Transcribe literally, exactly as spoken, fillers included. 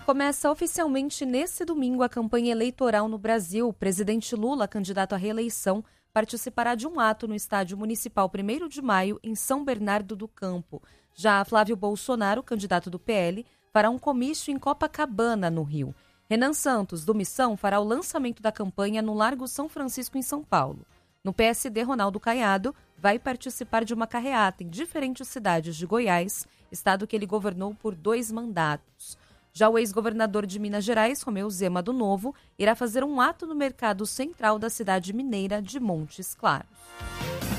Começa oficialmente nesse domingo a campanha eleitoral no Brasil. O presidente Lula, candidato à reeleição, participará de um ato no Estádio Municipal primeiro de maio, em São Bernardo do Campo. Já Flávio Bolsonaro, candidato do P L, fará um comício em Copacabana, no Rio. Renan Santos, do Missão, fará o lançamento da campanha no Largo São Francisco, em São Paulo. No P S D, Ronaldo Caiado vai participar de uma carreata em diferentes cidades de Goiás, estado que ele governou por dois mandatos. Já o ex-governador de Minas Gerais, Romeu Zema do Novo, irá fazer um ato no mercado central da cidade mineira de Montes Claros.